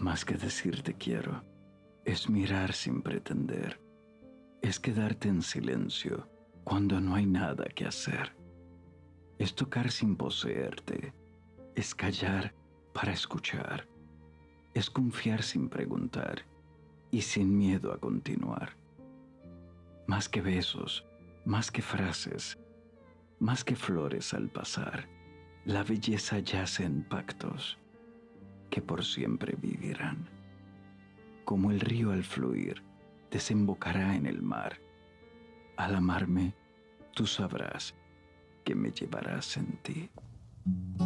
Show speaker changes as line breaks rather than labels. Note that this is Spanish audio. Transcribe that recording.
Más que decir te quiero, es mirar sin pretender, es quedarte en silencio cuando no hay nada que hacer, es tocar sin poseerte, es callar para escuchar, es confiar sin preguntar y sin miedo a continuar. Más que besos, más que frases, más que flores al pasar, la belleza yace en pactos que por siempre vivirán. Como el río al fluir, desembocará en el mar. Al amarme, tú sabrás que me llevarás en ti.